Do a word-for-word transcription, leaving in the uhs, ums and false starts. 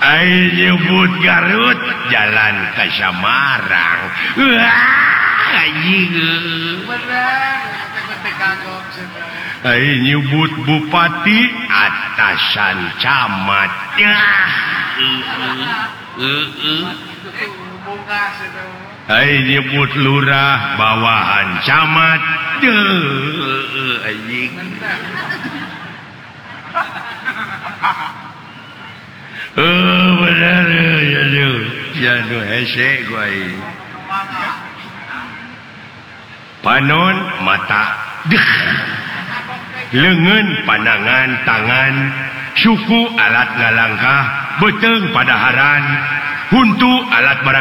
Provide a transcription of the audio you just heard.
Ai nyebut Garut jalan ke Samarang. Wah, anjing. Ai nyebut bupati atasan camat. Ai nyebut lurah bawahan camat. Anjing. Oh benar ya lu, jangan hese gua ini. Panon mata, deh, lengan pandangan tangan, suku alat ngalangkah, beteng pada haran, huntu alat barang.